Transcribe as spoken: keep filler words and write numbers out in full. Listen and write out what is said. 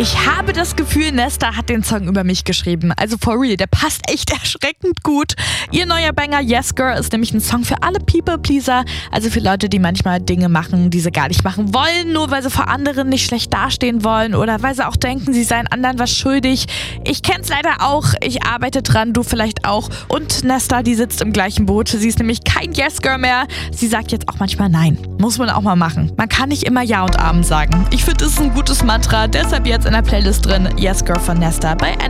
Ich habe das Gefühl, Nesta hat den Song über mich geschrieben. Also for real, der passt echt erschreckend gut. Ihr neuer Banger Yes Girl ist nämlich ein Song für alle People-Pleaser. Also für Leute, die manchmal Dinge machen, die sie gar nicht machen wollen, nur weil sie vor anderen nicht schlecht dastehen wollen oder weil sie auch denken, sie seien anderen was schuldig. Ich kenn's leider auch, ich arbeite dran, du vielleicht auch. Und Nesta, die sitzt im gleichen Boot. Sie ist nämlich kein Yes Girl mehr. Sie sagt jetzt auch manchmal Nein. Muss man auch mal machen. Man kann nicht immer Ja und Amen sagen. Ich finde, das ist ein gutes Mantra, deshalb jetzt in der Playlist drin Yes Girl von Nesta bei N